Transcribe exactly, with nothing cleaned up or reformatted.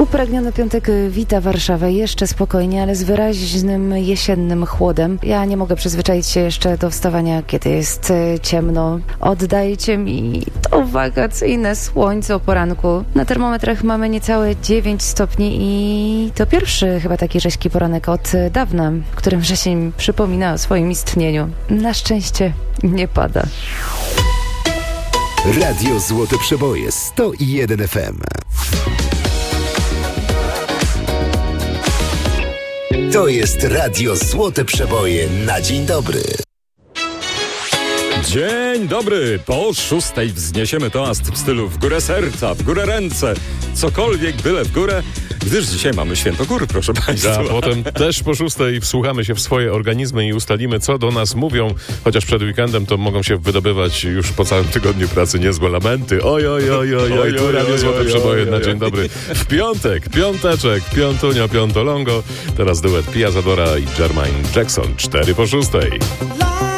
Upragniony piątek wita Warszawę jeszcze spokojnie, ale z wyraźnym jesiennym chłodem. Ja nie mogę przyzwyczaić się jeszcze do wstawania, kiedy jest ciemno. Oddajcie mi to wakacyjne słońce o poranku. Na termometrach mamy niecałe dziewięć stopni i to pierwszy chyba taki rzeźki poranek od dawna, którym wrzesień przypomina o swoim istnieniu. Na szczęście nie pada. Radio Złote Przeboje sto jeden F M. To jest Radio Złote Przeboje na dzień dobry. Dzień dobry! Po szóstej wzniesiemy toast w stylu w górę serca, w górę ręce, cokolwiek, byle w górę, gdyż dzisiaj mamy Święto Gór, proszę Państwa. A potem też po szóstej wsłuchamy się w swoje organizmy i ustalimy, co do nas mówią, chociaż przed weekendem to mogą się wydobywać już po całym tygodniu pracy niezłe lamenty. Oj, oj, oj, oj, oj, tu Radio Złote Przeboje na dzień dobry. W piątek, piąteczek, piątunio, piątolongo. Teraz duet Pia Zadora i Jermaine Jackson, cztery po szóstej.